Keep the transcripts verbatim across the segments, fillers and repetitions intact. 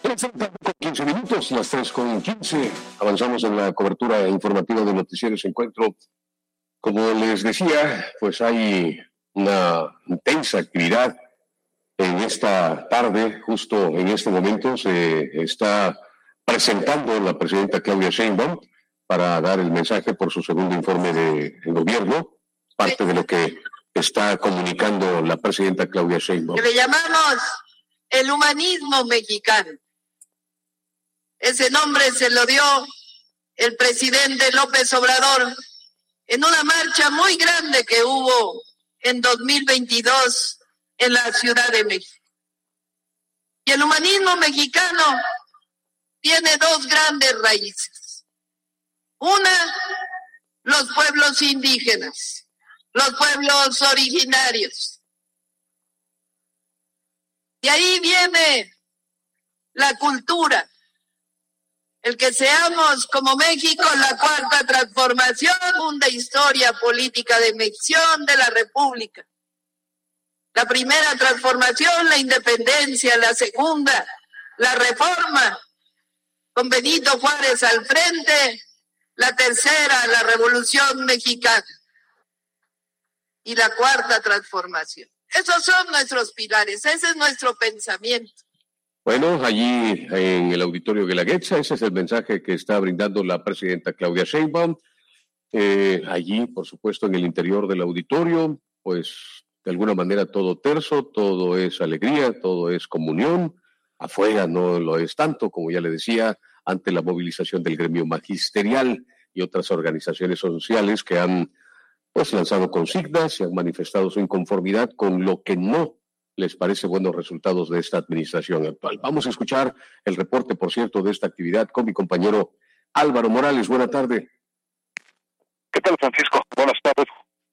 tres con quince minutos, las tres con quince. Avanzamos en la cobertura informativa de Noticieros Encuentro. Como les decía, pues hay una intensa actividad en esta tarde. Justo en este momento se está presentando la presidenta Claudia Sheinbaum para dar el mensaje por su segundo informe de, de gobierno, parte de lo que está comunicando la presidenta Claudia Sheinbaum. Que le llamamos el humanismo mexicano. Ese nombre se lo dio el presidente López Obrador en una marcha muy grande que hubo en dos mil veintidós en la Ciudad de México. Y el humanismo mexicano tiene dos grandes raíces. Una, los pueblos indígenas, los pueblos originarios. De ahí viene la cultura, el que seamos como México la cuarta transformación, segunda historia política de elección de la República. La primera transformación, la independencia, la segunda, la reforma, con Benito Juárez al frente, la tercera, la Revolución Mexicana, y la cuarta transformación. Esos son nuestros pilares, ese es nuestro pensamiento. Bueno, allí en el auditorio Guelaguetza, ese es el mensaje que está brindando la presidenta Claudia Sheinbaum. Eh, allí, por supuesto, en el interior del auditorio, pues de alguna manera todo terso, todo es alegría, todo es comunión. Afuera no lo es tanto, como ya le decía, ante la movilización del gremio magisterial y otras organizaciones sociales que han pues lanzado consignas y han manifestado su inconformidad con lo que no les parece buenos resultados de esta administración actual. Vamos a escuchar el reporte, por cierto, de esta actividad con mi compañero Álvaro Morales. Buena tarde. ¿Qué tal, Francisco? Buenas tardes.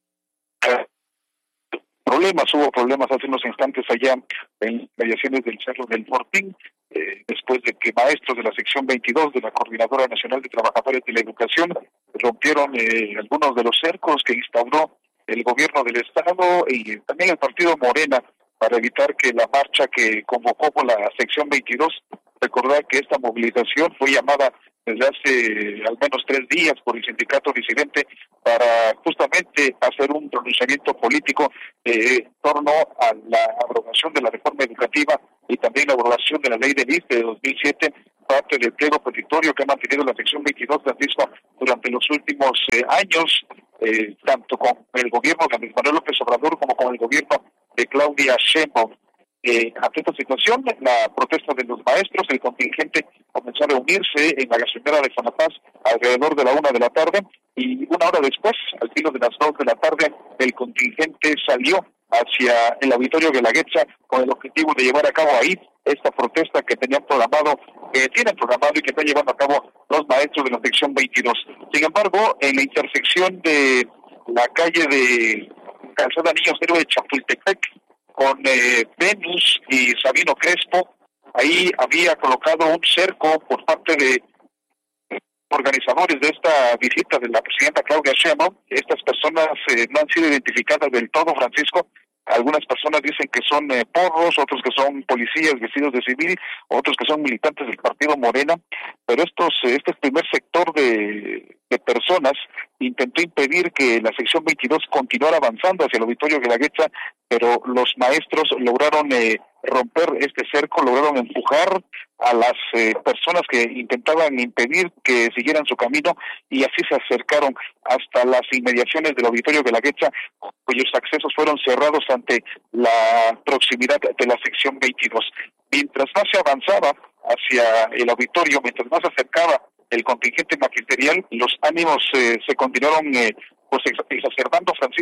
Eh, problemas, hubo problemas hace unos instantes allá en mediaciones del Cerro del Fortín, eh, después de que maestros de la sección veintidós de la Coordinadora Nacional de Trabajadores de la Educación rompieron eh, algunos de los cercos que instauró el gobierno del Estado y también el partido Morena para evitar que la marcha que convocó por la sección veintidós, recordar que esta movilización fue llamada desde hace al menos tres días por el sindicato disidente para justamente hacer un pronunciamiento político eh, en torno a la abrogación de la reforma educativa y también la abrogación de la ley del I S S S de dos mil siete, parte del pliego petitorio que ha mantenido la sección veintidós de Francisco durante los últimos eh, años, eh, tanto con el gobierno de Andrés Manuel López Obrador como con el gobierno de Claudia Sheinbaum. Eh, ante esta situación, la protesta de los maestros, el contingente comenzó a reunirse en la gasolinera de Fonapaz alrededor de la una de la tarde y una hora después, al filo de las dos de la tarde, el contingente salió hacia el auditorio Guelaguetza con el objetivo de llevar a cabo ahí esta protesta que tenían programado, que tienen programado y que están llevando a cabo los maestros de la sección veintidós. Sin embargo, en la intersección de la calle de Calzada Niños Héroe de Chapultepec con eh, Venus y Sabino Crespo, ahí había colocado un cerco por parte de organizadores de esta visita de la presidenta Claudia Sheinbaum. Estas personas eh, no han sido identificadas del todo, Francisco. Algunas personas dicen que son eh, porros, otros que son policías vestidos de civil, otros que son militantes del partido Morena, pero estos eh, este primer sector de, de personas intentó impedir que la sección veintidós continuara avanzando hacia el auditorio Guelaguetza, pero los maestros lograron eh, romper este cerco, lograron empujar a las eh, personas que intentaban impedir que siguieran su camino y así se acercaron hasta las inmediaciones del auditorio Guelaguetza, cuyos accesos fueron cerrados ante la proximidad de la sección veintidós. Mientras más se avanzaba hacia el auditorio, mientras más se acercaba el contingente magisterial, los ánimos eh, se continuaron eh, pues exacerbando, Francisco.